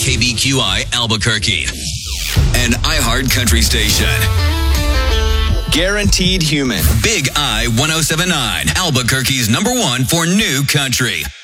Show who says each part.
Speaker 1: KBQI Albuquerque, an iHeart country station. Guaranteed Human. Big I 1079, Albuquerque's #1 for new country.